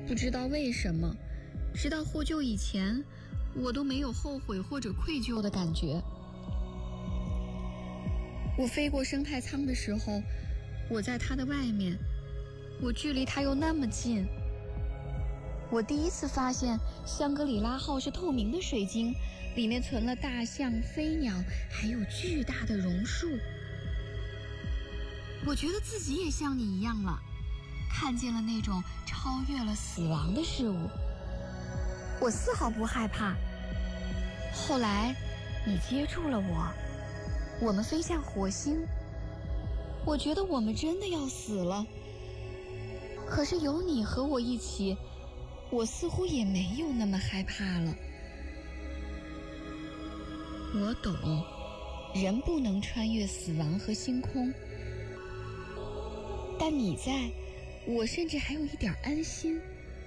不知道为什么，直到获救以前，我都没有后悔或者愧疚的感觉。我飞过生态舱的时候，我在它的外面，我距离它又那么近。我第一次发现香格里拉号是透明的水晶，里面存了大象、飞鸟，还有巨大的榕树。我觉得自己也像你一样了，看见了那种超越了死亡的事物。我丝毫不害怕。后来你接住了我，我们飞向火星。我觉得我们真的要死了，可是有你和我一起，我似乎也没有那么害怕了。我懂，人不能穿越死亡和星空，但你在，我甚至还有一点安心。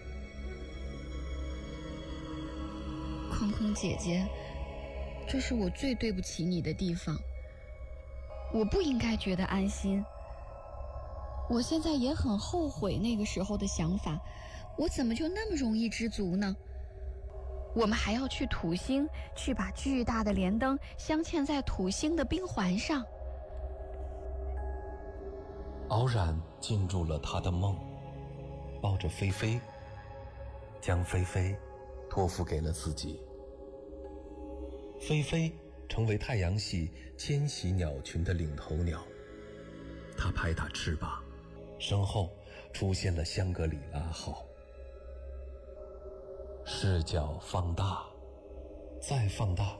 空空姐姐，这是我最对不起你的地方。我不应该觉得安心。我现在也很后悔那个时候的想法，我怎么就那么容易知足呢？我们还要去土星，去把巨大的连灯镶嵌在土星的冰环上。 敖然进入了他的梦，抱着菲菲，将菲菲托付给了自己。菲菲成为太阳系迁徙鸟群的领头鸟，它拍打翅膀，身后出现了香格里拉号。视角放大，再放大，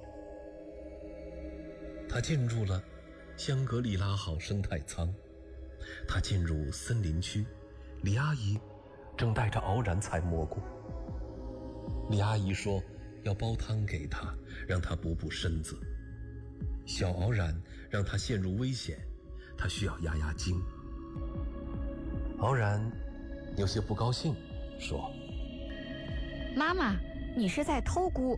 它进入了香格里拉号生态舱。他进入森林区，李阿姨正带着敖然采蘑菇。李阿姨说要煲汤给他，让他补补身子。小敖然让他陷入危险，他需要压压惊。敖然有些不高兴，说： 妈妈，你是在偷菇。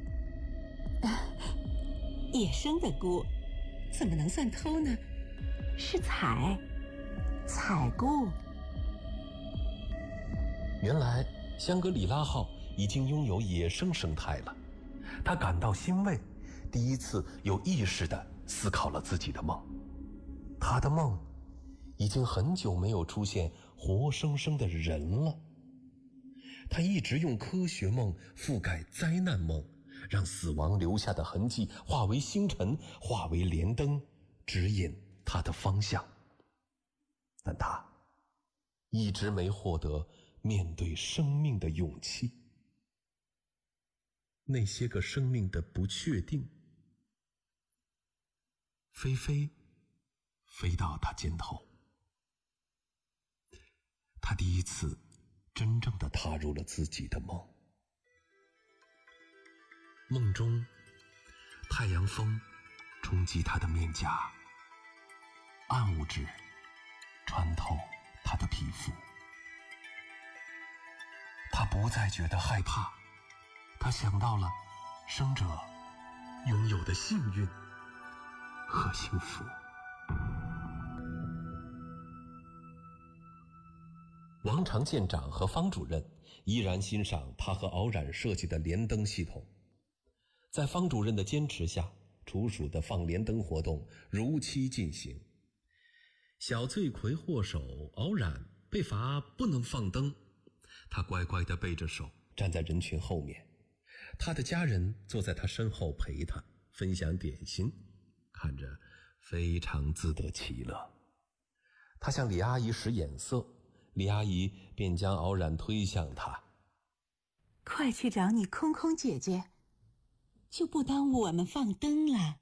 野生的菇怎么能算偷呢？是采菇。 原来香格里拉号已经拥有野生生态了，他感到欣慰，第一次有意识地思考了自己的梦。他的梦已经很久没有出现活生生的人了。他一直用科学梦覆盖灾难梦，让死亡留下的痕迹化为星辰，化为连灯，指引他的方向。但他一直没获得面对生命的勇气。那些个生命的不确定。菲菲飞到他肩头，他第一次真正地踏入了自己的梦。梦中，太阳风冲击他的面颊，暗物质穿透他的皮肤。他不再觉得害怕，他想到了生者拥有的幸运和幸福。王常舰长和方主任依然欣赏他和敖然设计的连灯系统。在方主任的坚持下，处暑的放连灯活动如期进行。小罪魁祸首敖然被罚不能放灯，他乖乖地背着手站在人群后面，他的家人坐在他身后陪他分享点心，看着非常自得其乐。他向李阿姨使眼色，李阿姨便将敖然推向他。 快去找你空空姐姐，就不耽误我们放灯了。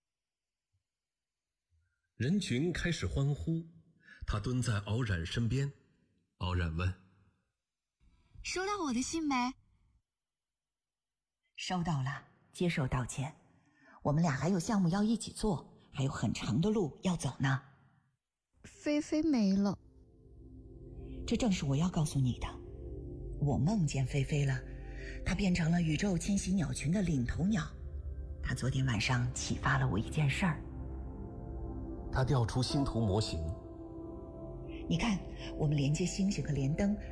人群开始欢呼，他蹲在敖然身边。敖然问： 收到我的信没？ 收到了，接受道歉。我们俩还有项目要一起做，还有很长的路要走呢。 菲菲没了。 这正是我要告诉你的。我梦见菲菲了，她变成了宇宙迁徙鸟群的领头鸟。她昨天晚上启发了我一件事儿。 他调出星图模型。 你看，我们连接星星和连灯